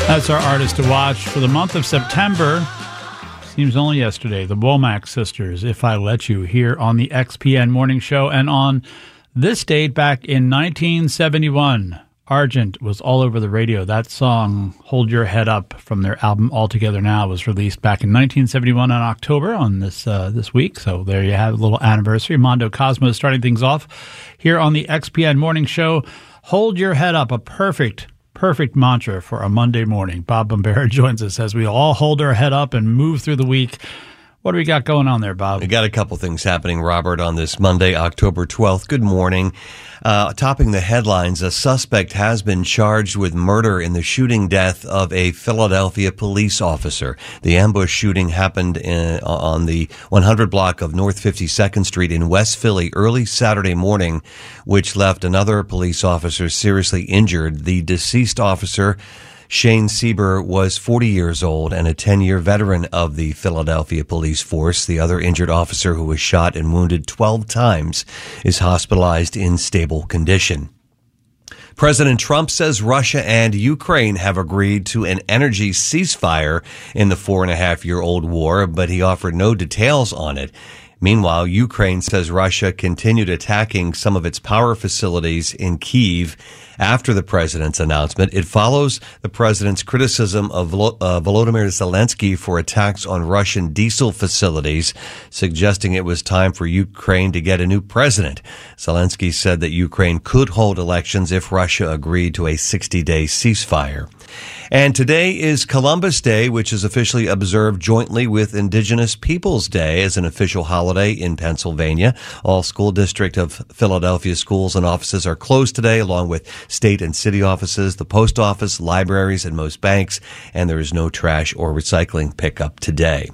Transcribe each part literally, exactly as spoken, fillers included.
That's our artist to watch for the month of September. Seems only yesterday. The Womack Sisters, If I Let You, here on the X P N Morning Show. And on this date, back in nineteen seventy-one, Argent was all over the radio. That song, Hold Your Head Up, from their album All Together Now, was released back in nineteen seventy-one in October on this uh, this week. So there you have a little anniversary. Mondo Cosmos starting things off here on the X P N Morning Show. Hold Your Head Up, a perfect Perfect mantra for a Monday morning. Bob Bombera joins us as we all hold our head up and move through the week. What do we got going on there, Bob? We got a couple things happening, Robert, on this Monday, October twelfth. Good morning. Uh, topping the headlines, a suspect has been charged with murder in the shooting death of a Philadelphia police officer. The ambush shooting happened in, on the one hundred block of North fifty-second Street in West Philly early Saturday morning, which left another police officer seriously injured. The deceased officer, Shane Sieber, was forty years old and a ten-year veteran of the Philadelphia police force. The other injured officer, who was shot and wounded twelve times, is hospitalized in stable condition. President Trump says Russia and Ukraine have agreed to an energy ceasefire in the four-and-a-half-year-old war, but he offered no details on it. Meanwhile, Ukraine says Russia continued attacking some of its power facilities in Kyiv after the president's announcement. It follows the president's criticism of Vol- uh, Volodymyr Zelensky for attacks on Russian diesel facilities, suggesting it was time for Ukraine to get a new president. Zelensky said that Ukraine could hold elections if Russia agreed to a sixty-day ceasefire. And today is Columbus Day, which is officially observed jointly with Indigenous Peoples Day as an official holiday in Pennsylvania. All school district of Philadelphia schools and offices are closed today, along with state and city offices, the post office, libraries, and most banks. And there is no trash or recycling pickup today.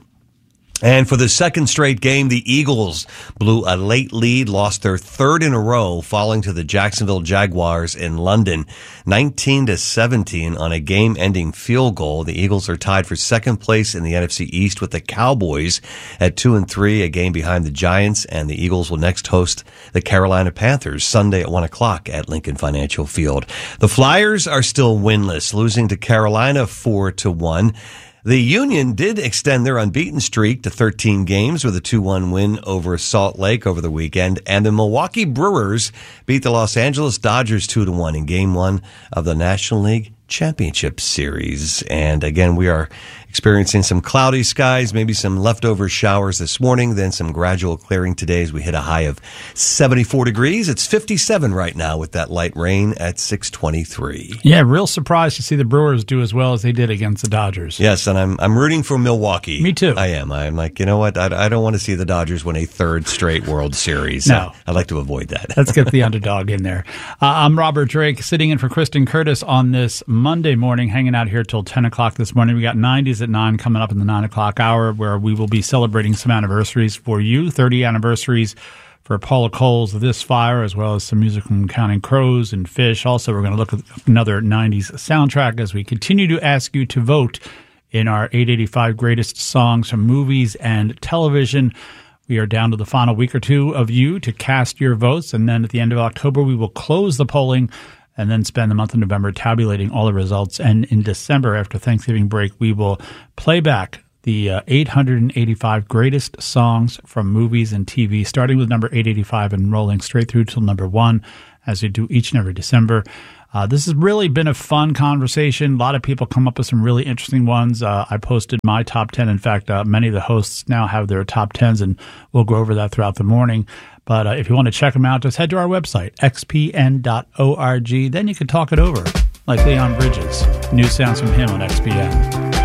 And for the second straight game, the Eagles blew a late lead, lost their third in a row, falling to the Jacksonville Jaguars in London, nineteen to seventeen on a game-ending field goal. The Eagles are tied for second place in the N F C East with the Cowboys at two and three, a game behind the Giants, and the Eagles will next host the Carolina Panthers Sunday at one o'clock at Lincoln Financial Field. The Flyers are still winless, losing to Carolina four to one. The Union did extend their unbeaten streak to thirteen games with a two one win over Salt Lake over the weekend, and the Milwaukee Brewers beat the Los Angeles Dodgers two to one in Game one of the National League Championship Series. And again, we are experiencing some cloudy skies, maybe some leftover showers this morning, then some gradual clearing today as we hit a high of seventy-four degrees. It's fifty-seven right now with that light rain at six twenty-three. Yeah, real surprised to see the Brewers do as well as they did against the Dodgers. Yes, and I'm I'm rooting for Milwaukee. Me too. I am. I'm like, you know what? I, I don't want to see the Dodgers win a third straight World Series. No. I'd like to avoid that. Let's get the underdog in there. Uh, I'm Robert Drake, sitting in for Kristen Curtis on this Monday morning, hanging out here till ten o'clock this morning. We got nineties at nine coming up in the nine o'clock hour, where we will be celebrating some anniversaries for you, thirty anniversaries for Paula Cole's This Fire, as well as some music from Counting Crows and Fish. Also, we're going to look at another nineties soundtrack as we continue to ask you to vote in our eight eighty-five greatest songs from movies and television. We are down to the final week or two of you to cast your votes, and then at the end of October, we will close the polling and then spend the month of November tabulating all the results. And in December, after Thanksgiving break, we will play back the uh, eight hundred eighty-five greatest songs from movies and T V, starting with number eight eighty-five and rolling straight through till number one, as we do each and every December. Uh, this has really been a fun conversation. A lot of people come up with some really interesting ones. Uh, I posted my top ten. In fact, uh, many of the hosts now have their top tens, and we'll go over that throughout the morning. But uh, if you want to check them out, just head to our website, x p n dot org. Then you can talk it over, like Leon Bridges. New sounds from him on X P N.